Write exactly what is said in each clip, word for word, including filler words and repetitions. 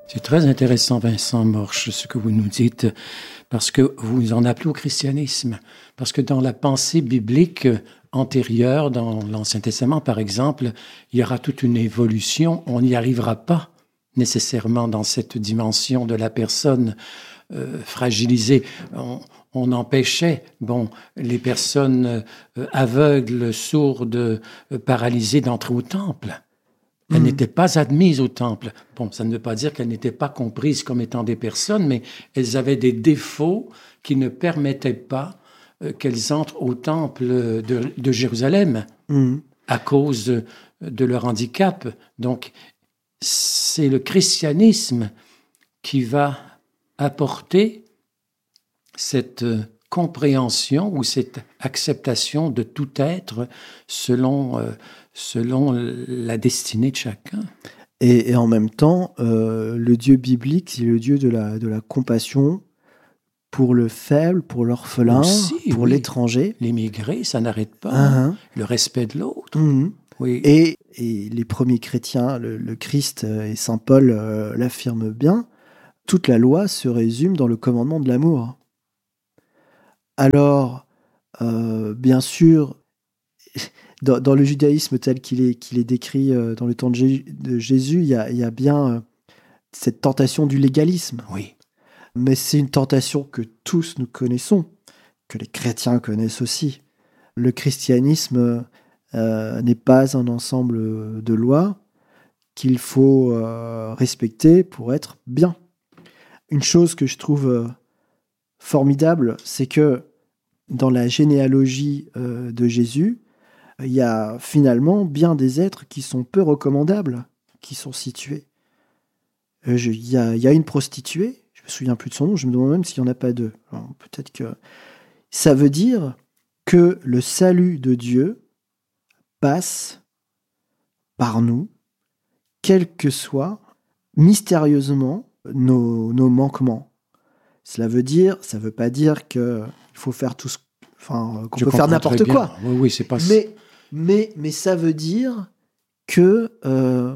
C'est très intéressant, Vincent Morche, ce que vous nous dites, parce que vous en appelez au christianisme. Parce que dans la pensée biblique antérieure, dans l'Ancien Testament, par exemple, il y aura toute une évolution. On n'y arrivera pas nécessairement dans cette dimension de la personne euh, fragilisée. On, on empêchait, bon, les personnes euh, aveugles, sourdes, euh, paralysées d'entrer au temple. Elles mmh. n'étaient pas admises au temple. Bon, ça ne veut pas dire qu'elles n'étaient pas comprises comme étant des personnes, mais elles avaient des défauts qui ne permettaient pas euh, qu'elles entrent au temple de, de Jérusalem mmh. à cause de leur handicap. Donc, c'est le christianisme qui va apporter cette compréhension ou cette acceptation de tout être selon, euh, selon la destinée de chacun. Et, et en même temps, euh, le Dieu biblique, c'est le Dieu de la, de la compassion pour le faible, pour l'orphelin, Aussi, pour oui. l'étranger. L'immigré, ça n'arrête pas. Uh-huh. Le respect de l'autre. Mm-hmm. Oui. Et, et les premiers chrétiens, le, le Christ et saint Paul euh, l'affirment bien, toute la loi se résume dans le commandement de l'amour. Alors, euh, bien sûr, dans, dans le judaïsme tel qu'il est, qu'il est décrit euh, dans le temps de, Jé- de Jésus, il y a, il y a bien euh, cette tentation du légalisme. Oui. Mais c'est une tentation que tous nous connaissons, que les chrétiens connaissent aussi. Le christianisme euh, n'est pas un ensemble de lois qu'il faut euh, respecter pour être bien. Une chose que je trouve euh, formidable, c'est que dans la généalogie euh, de Jésus, il y a finalement bien des êtres qui sont peu recommandables, qui sont situés. Euh, je, il, y a, il y a une prostituée, je me souviens plus de son nom, je me demande même s'il n'y en a pas deux. Alors, peut-être que ça veut dire que le salut de Dieu passe par nous, quels que soient mystérieusement nos, nos manquements. Cela veut dire, ça veut pas dire qu'il faut faire tout ce, enfin, qu'on Je peut faire n'importe quoi. Oui, oui, c'est pas. Mais, mais, mais ça veut dire que, euh,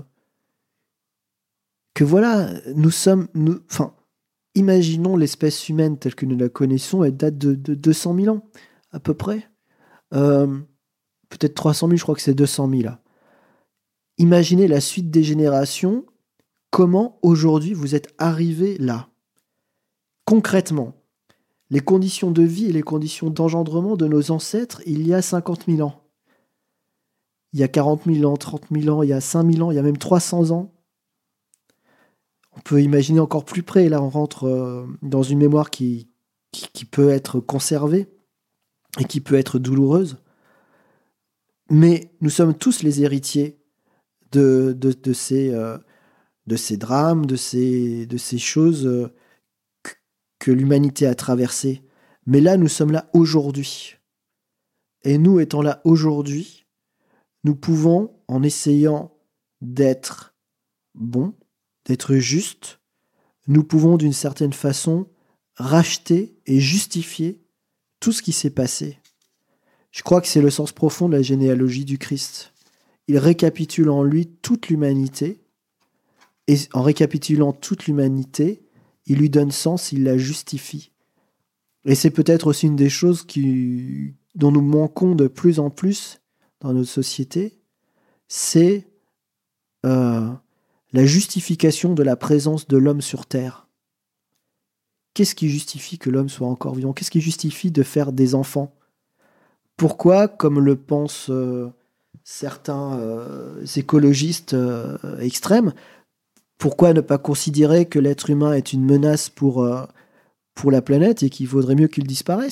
que voilà, nous sommes, nous, enfin, imaginons l'espèce humaine telle que nous la connaissons, elle date de, de deux cent mille ans, à peu près. Euh, peut-être trois cent mille, je crois que c'est deux cent mille. Là. Imaginez la suite des générations, comment aujourd'hui vous êtes arrivés là. Concrètement, les conditions de vie et les conditions d'engendrement de nos ancêtres il y a cinquante mille ans. Il y a quarante mille ans, trente mille ans, il y a cinq mille ans, il y a même trois cents ans. On peut imaginer encore plus près, là on rentre euh, dans une mémoire qui, qui, qui peut être conservée et qui peut être douloureuse. Mais nous sommes tous les héritiers de, de, de, ces, euh, de ces drames, de ces, de ces choses euh, que, que l'humanité a traversées. Mais là, nous sommes là aujourd'hui. Et nous étant là aujourd'hui, nous pouvons, en essayant d'être bons, d'être justes, nous pouvons d'une certaine façon racheter et justifier tout ce qui s'est passé. Je crois que c'est le sens profond de la généalogie du Christ. Il récapitule en lui toute l'humanité, et en récapitulant toute l'humanité, il lui donne sens, il la justifie. Et c'est peut-être aussi une des choses qui, dont nous manquons de plus en plus dans notre société, c'est euh, la justification de la présence de l'homme sur Terre. Qu'est-ce qui justifie que l'homme soit encore vivant ? Qu'est-ce qui justifie de faire des enfants ? Pourquoi, comme le pensent euh, certains euh, écologistes euh, extrêmes, pourquoi ne pas considérer que l'être humain est une menace pour, euh, pour la planète et qu'il vaudrait mieux qu'il disparaisse ?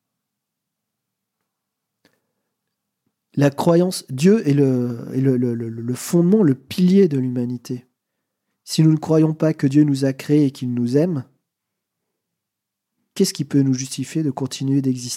La croyance, Dieu est, le, est le, le, le, le fondement, le pilier de l'humanité. Si nous ne croyons pas que Dieu nous a créés et qu'il nous aime, qu'est-ce qui peut nous justifier de continuer d'exister ?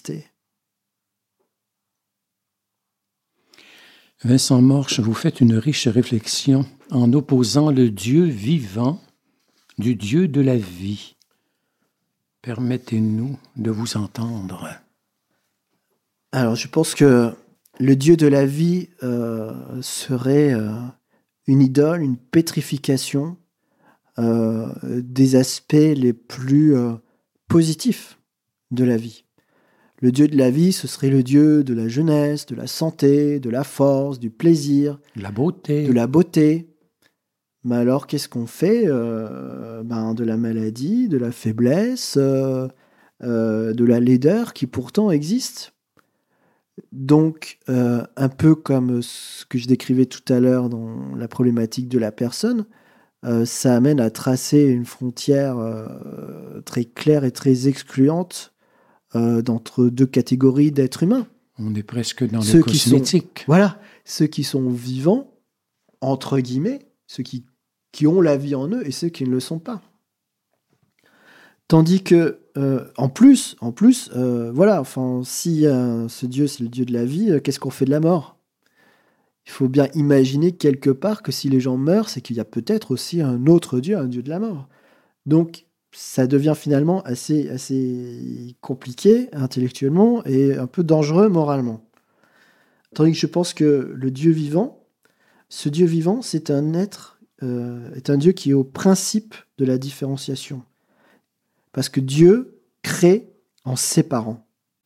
Vincent Morche, vous faites une riche réflexion en opposant le Dieu vivant du Dieu de la vie. Permettez-nous de vous entendre. Alors, je pense que le Dieu de la vie euh, serait euh, une idole, une pétrification euh, des aspects les plus euh, positifs de la vie. Le Dieu de la vie, ce serait le Dieu de la jeunesse, de la santé, de la force, du plaisir, de la beauté. De la beauté. Mais alors, qu'est-ce qu'on fait euh, ben, de la maladie, de la faiblesse, euh, euh, de la laideur qui pourtant existe. Donc, euh, un peu comme ce que je décrivais tout à l'heure dans la problématique de la personne, euh, ça amène à tracer une frontière euh, très claire et très excluante euh, d'entre deux catégories d'êtres humains. On est presque dans ceux le cosmétique. Sont, voilà, ceux qui sont vivants, entre guillemets, ceux qui, qui ont la vie en eux et ceux qui ne le sont pas. Tandis que, euh, en plus, en plus euh, voilà, enfin, si euh, ce Dieu, c'est le Dieu de la vie, euh, qu'est-ce qu'on fait de la mort ? Il faut bien imaginer quelque part que si les gens meurent, c'est qu'il y a peut-être aussi un autre Dieu, un Dieu de la mort. Donc, ça devient finalement assez, assez compliqué intellectuellement et un peu dangereux moralement. Tandis que je pense que le Dieu vivant, ce Dieu vivant, c'est un être, euh, est un Dieu qui est au principe de la différenciation. Parce que Dieu crée en séparant.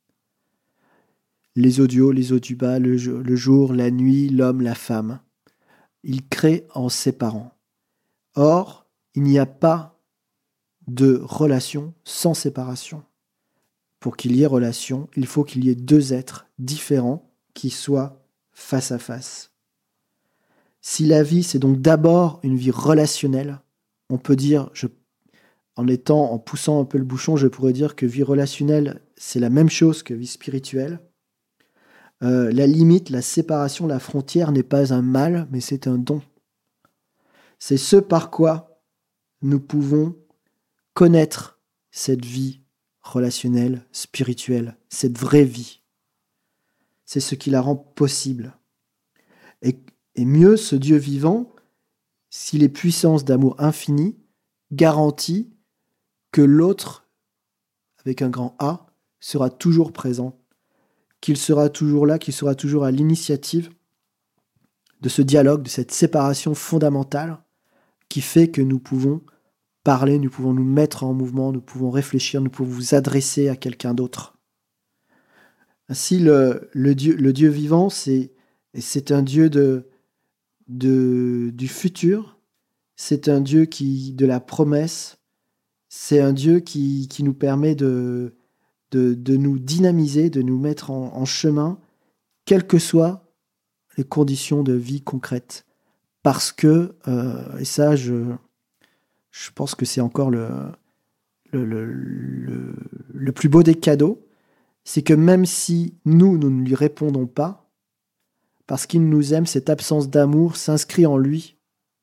Les eaux du haut, les eaux du bas, le, le jour, la nuit, l'homme, la femme. Il crée en séparant. Or, il n'y a pas de relation sans séparation. Pour qu'il y ait relation, il faut qu'il y ait deux êtres différents qui soient face à face. Si la vie, c'est donc d'abord une vie relationnelle, on peut dire, je, en étant, en poussant un peu le bouchon, je pourrais dire que vie relationnelle, c'est la même chose que vie spirituelle. Euh, la limite, la séparation, la frontière n'est pas un mal, mais c'est un don. C'est ce par quoi nous pouvons connaître cette vie relationnelle, spirituelle, cette vraie vie. C'est ce qui la rend possible. Et, et mieux, ce Dieu vivant, s'il est puissance d'amour infini, garantit que l'autre, avec un grand A, sera toujours présent, qu'il sera toujours là, qu'il sera toujours à l'initiative de ce dialogue, de cette séparation fondamentale qui fait que nous pouvons parler, nous pouvons nous mettre en mouvement, nous pouvons réfléchir, nous pouvons vous adresser à quelqu'un d'autre. Ainsi, le, le, Dieu, le Dieu vivant, c'est, c'est un Dieu de, de, du futur, c'est un Dieu qui, de la promesse, c'est un Dieu qui, qui nous permet de, de, de nous dynamiser, de nous mettre en, en chemin, quelles que soient les conditions de vie concrètes. Parce que, euh, et ça, je, je pense que c'est encore le, le, le, le, le plus beau des cadeaux, c'est que même si nous, nous ne lui répondons pas, parce qu'il nous aime, cette absence d'amour s'inscrit en lui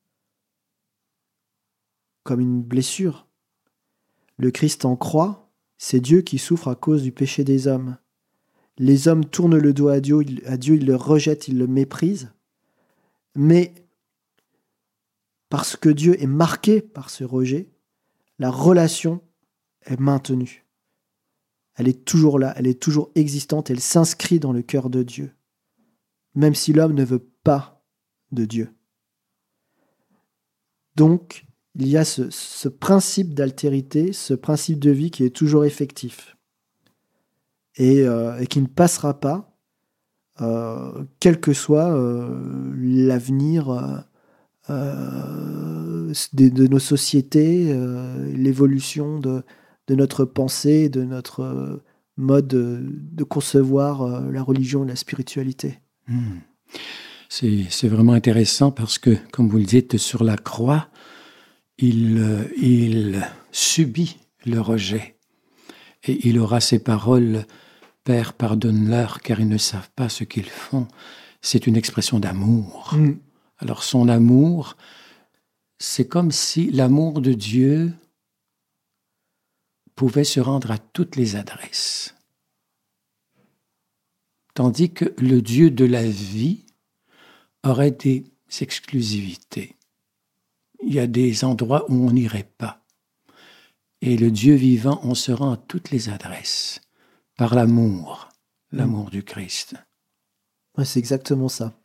comme une blessure. Le Christ en croix, c'est Dieu qui souffre à cause du péché des hommes. Les hommes tournent le dos à Dieu, à Dieu, ils le rejettent, ils le méprisent. Mais parce que Dieu est marqué par ce rejet, la relation est maintenue. Elle est toujours là, elle est toujours existante, elle s'inscrit dans le cœur de Dieu, même si l'homme ne veut pas de Dieu. Donc, il y a ce, ce principe d'altérité, ce principe de vie qui est toujours effectif et, euh, et qui ne passera pas, euh, quel que soit euh, l'avenir euh, euh, de, de nos sociétés, euh, l'évolution de, de notre pensée, de notre mode de, de concevoir euh, la religion et la spiritualité. Mmh. C'est, c'est vraiment intéressant parce que, comme vous le dites, sur la croix, il, euh, il subit le rejet. Et il aura ces paroles « Père, pardonne-leur, car ils ne savent pas ce qu'ils font ». C'est une expression d'amour. Mmh. Alors, son amour, c'est comme si l'amour de Dieu pouvait se rendre à toutes les adresses. Tandis que le Dieu de la vie aurait des exclusivités. Il y a des endroits où on n'irait pas. Et le Dieu vivant, on se rend à toutes les adresses, par l'amour, l'amour mmh. du Christ. Ouais, c'est exactement ça.